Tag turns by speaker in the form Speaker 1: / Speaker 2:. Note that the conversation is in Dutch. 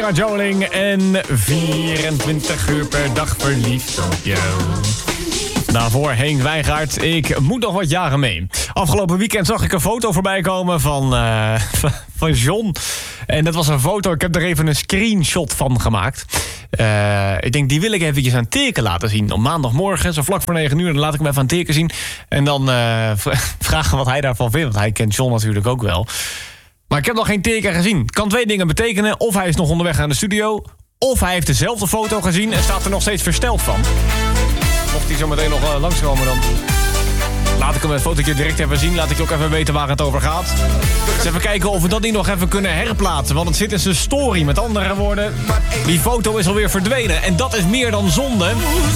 Speaker 1: Gerard Joling en 24 uur per dag verliefd op jou. Daarvoor Henk Wijngaard, ik moet nog wat jaren mee. Afgelopen weekend zag ik een foto voorbij komen van John. En dat was een foto, ik heb er even een screenshot van gemaakt. Ik denk, die wil ik eventjes aan Teke laten zien. Op maandagmorgen, zo vlak voor 9 uur, dan laat ik hem even aan Teke zien. En dan vragen wat hij daarvan vindt, want hij kent John natuurlijk ook wel. Maar ik heb nog geen Teke gezien. Het kan 2 dingen betekenen. Of hij is nog onderweg naar de studio, of hij heeft dezelfde foto gezien en staat er nog steeds versteld van. Mocht hij zo meteen nog langskomen, dan laat ik hem het fotootje direct even zien. Laat ik je ook even weten waar het over gaat. Dus even kijken of we dat niet nog even kunnen herplaatsen. Want het zit in zijn story. Met andere woorden, die foto is alweer verdwenen. En dat is meer dan zonde.